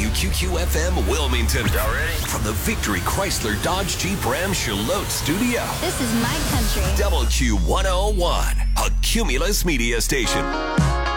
WQQFM Wilmington. Y'all ready? From the Victory Chrysler Dodge Jeep Ram Charlotte studio. This is my country. WQ101, a Cumulus media station.